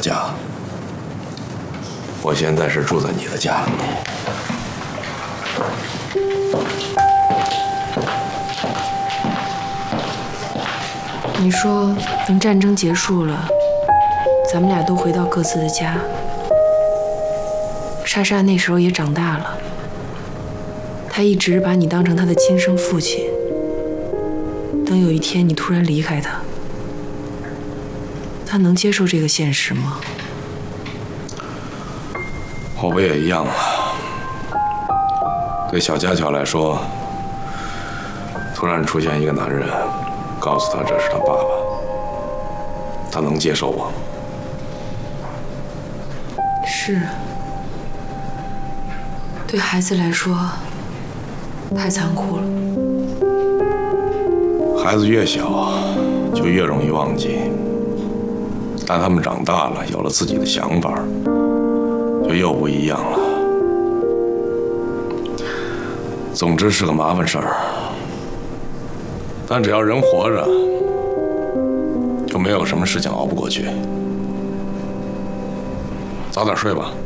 家，我现在是住在你的家里。 你说等战争结束了，咱们俩都回到各自的家。莎莎那时候也长大了，她一直把你当成她的亲生父亲。等有一天你突然离开她，她能接受这个现实吗？ 我不也一样吗？对小佳巧来说，突然出现一个男人，告诉她这是她爸爸，她能接受吗？ 是啊，对孩子来说太残酷了。 孩子越小，就越容易忘记，但他们长大了，有了自己的想法，就又不一样了。总之是个麻烦事儿，但只要人活着，就没有什么事情熬不过去。早点睡吧。